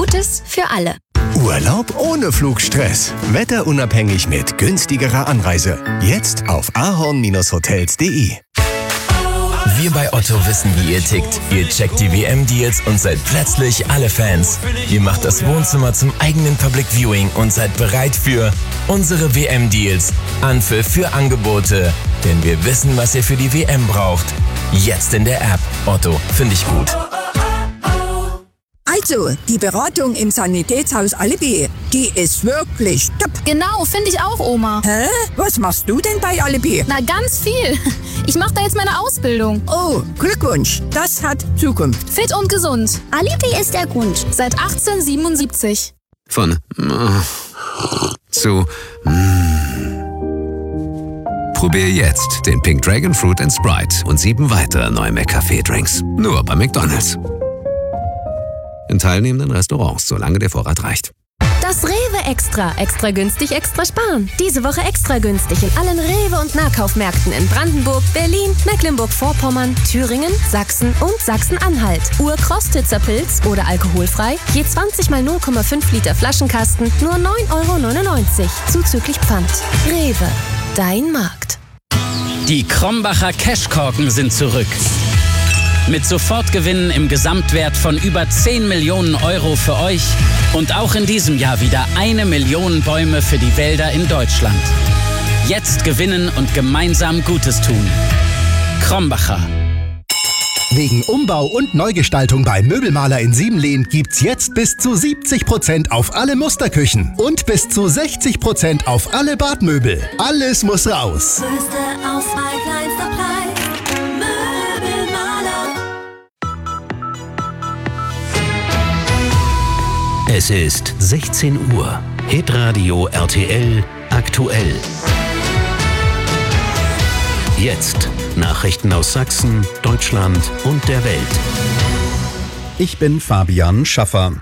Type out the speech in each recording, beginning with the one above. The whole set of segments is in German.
Gutes für alle. Urlaub ohne Flugstress. Wetterunabhängig mit günstigerer Anreise. Jetzt auf ahorn-hotels.de. Wir bei Otto wissen, wie ihr tickt. Ihr checkt die WM-Deals und seid plötzlich alle Fans. Ihr macht das Wohnzimmer zum eigenen Public Viewing und seid bereit für unsere WM-Deals. Anpfiff für Angebote. Denn wir wissen, was ihr für die WM braucht. Jetzt in der App. Otto, finde ich gut. Also, die Beratung im Sanitätshaus Alibi, die ist wirklich top. Genau, finde ich auch, Oma. Hä? Was machst du denn bei Alibi? Na, ganz viel. Ich mache da jetzt meine Ausbildung. Oh, Glückwunsch. Das hat Zukunft. Fit und gesund. Alibi ist der Grund. Seit 1877. Von zu Probier jetzt den Pink Dragon Fruit & Sprite und 7 weitere neue McCafé-Drinks. Nur bei McDonald's. In teilnehmenden Restaurants, solange der Vorrat reicht. Das Rewe Extra. Extra günstig, extra sparen. Diese Woche extra günstig in allen Rewe- und Nahkaufmärkten in Brandenburg, Berlin, Mecklenburg-Vorpommern, Thüringen, Sachsen und Sachsen-Anhalt. Urkostitzer Pilz oder alkoholfrei. Je 20 mal 0,5 Liter Flaschenkasten. Nur 9,99 € zuzüglich Pfand. Rewe. Dein Markt. Die Krombacher Cashkorken sind zurück. Mit Sofortgewinnen im Gesamtwert von über 10 Millionen € für euch und auch in diesem Jahr wieder 1 Million Bäume für die Wälder in Deutschland. Jetzt gewinnen und gemeinsam Gutes tun. Krombacher. Wegen Umbau und Neugestaltung bei Möbelmaler in Siebenlehn gibt's jetzt bis zu 70% auf alle Musterküchen und bis zu 60% auf alle Badmöbel. Alles muss raus. Größte Auswahl, kleinster Preis. Möbelmaler. Es ist 16 Uhr. Hitradio RTL aktuell. Jetzt Nachrichten aus Sachsen, Deutschland und der Welt. Ich bin Fabian Schaffer.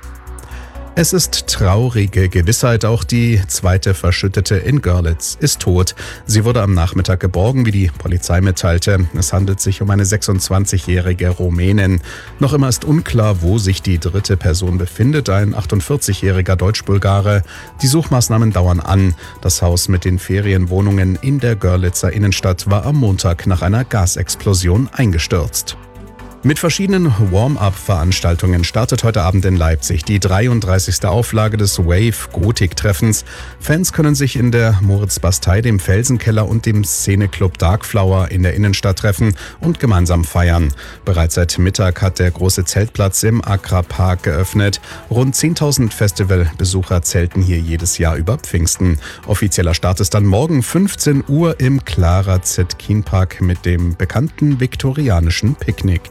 Es ist traurige Gewissheit, auch die zweite Verschüttete in Görlitz ist tot. Sie wurde am Nachmittag geborgen, wie die Polizei mitteilte. Es handelt sich um eine 26-jährige Rumänin. Noch immer ist unklar, wo sich die dritte Person befindet, ein 48-jähriger Deutsch-Bulgare. Die Suchmaßnahmen dauern an. Das Haus mit den Ferienwohnungen in der Görlitzer Innenstadt war am Montag nach einer Gasexplosion eingestürzt. Mit verschiedenen Warm-up-Veranstaltungen startet heute Abend in Leipzig die 33. Auflage des Wave-Gotik-Treffens. Fans können sich in der Moritz-Bastei, dem Felsenkeller und dem Szeneclub Darkflower in der Innenstadt treffen und gemeinsam feiern. Bereits seit Mittag hat der große Zeltplatz im Agra-Park geöffnet. Rund 10.000 Festivalbesucher zelten hier jedes Jahr über Pfingsten. Offizieller Start ist dann morgen 15 Uhr im Clara Zetkin-Park mit dem bekannten viktorianischen Picknick.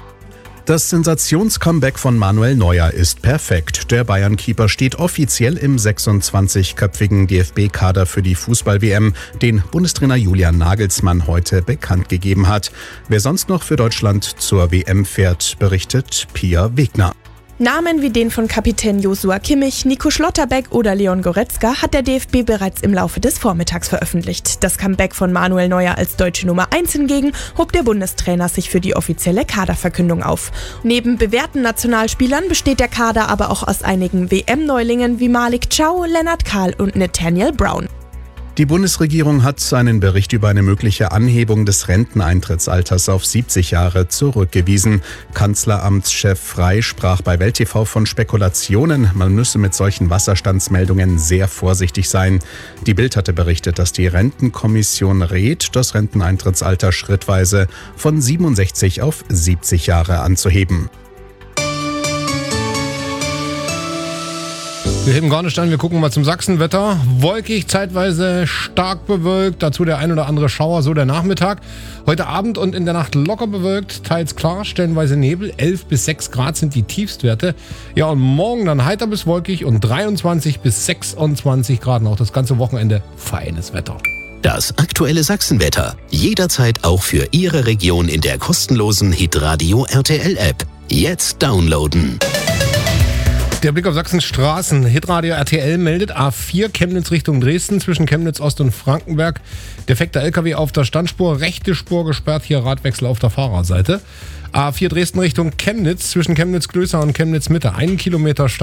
Das Sensationscomeback von Manuel Neuer ist perfekt. Der Bayern-Keeper steht offiziell im 26-köpfigen DFB-Kader für die Fußball-WM, den Bundestrainer Julian Nagelsmann heute bekannt gegeben hat. Wer sonst noch für Deutschland zur WM fährt, berichtet Pia Wegner. Namen wie den von Kapitän Joshua Kimmich, Nico Schlotterbeck oder Leon Goretzka hat der DFB bereits im Laufe des Vormittags veröffentlicht. Das Comeback von Manuel Neuer als deutsche Nummer 1 hingegen hob der Bundestrainer sich für die offizielle Kaderverkündung auf. Neben bewährten Nationalspielern besteht der Kader aber auch aus einigen WM-Neulingen wie Malik Chow, Lennart Kahl und Nathaniel Brown. Die Bundesregierung hat einen Bericht über eine mögliche Anhebung des Renteneintrittsalters auf 70 Jahre zurückgewiesen. Kanzleramtschef Frey sprach bei Welt TV von Spekulationen. Man müsse mit solchen Wasserstandsmeldungen sehr vorsichtig sein. Die Bild hatte berichtet, dass die Rentenkommission rät, das Renteneintrittsalter schrittweise von 67 auf 70 Jahre anzuheben. Wir heben gar nicht an, wir gucken mal zum Sachsenwetter. Wolkig, zeitweise stark bewölkt, dazu der ein oder andere Schauer, so der Nachmittag. Heute Abend und in der Nacht locker bewölkt, teils klar, stellenweise Nebel. 11 bis 6 Grad sind die Tiefstwerte. Ja, und morgen dann heiter bis wolkig und 23 bis 26 Grad. Und auch das ganze Wochenende feines Wetter. Das aktuelle Sachsenwetter. Jederzeit auch für Ihre Region in der kostenlosen Hitradio RTL-App. Jetzt downloaden. Der Blick auf Sachsens Straßen. Hitradio RTL meldet A4 Chemnitz Richtung Dresden zwischen Chemnitz Ost und Frankenberg. Defekter LKW auf der Standspur, rechte Spur gesperrt, hier Radwechsel auf der Fahrerseite. A4 Dresden Richtung Chemnitz zwischen Chemnitz Klößer und Chemnitz Mitte. 1 Kilometer